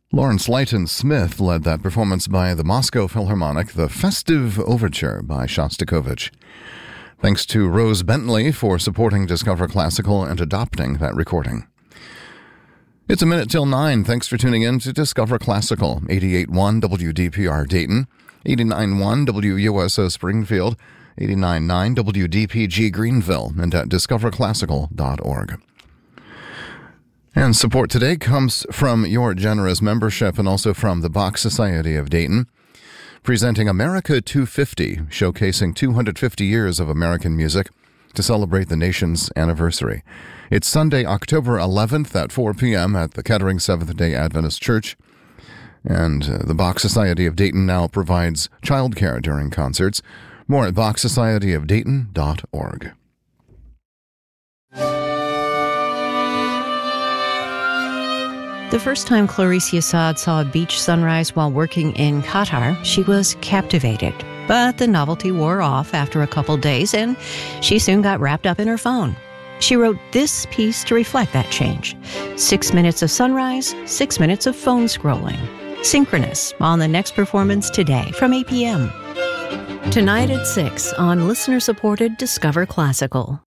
Lawrence Leighton Smith led that performance by the Moscow Philharmonic, the Festive Overture by Shostakovich. Thanks to Rose Bentley for supporting Discover Classical and adopting that recording. It's a minute till 9. Thanks for tuning in to Discover Classical, 88.1 WDPR Dayton, 89.1 WUSO Springfield, 89.9 WDPG Greenville, and at discoverclassical.org. And support today comes from your generous membership and also from the Bach Society of Dayton, presenting America 250, showcasing 250 years of American music to celebrate the nation's anniversary. It's Sunday, October 11th at 4 p.m. at the Kettering Seventh-day Adventist Church. And the Bach Society of Dayton now provides childcare during concerts. More at bachsocietyofdayton.org. The first time Clarice Assad saw a beach sunrise while working in Qatar, she was captivated. But the novelty wore off after a couple days, and she soon got wrapped up in her phone. She wrote this piece to reflect that change. 6 minutes of sunrise, 6 minutes of phone scrolling. Synchronous on the next performance today from 8 p.m. Tonight at 6 on listener-supported Discover Classical.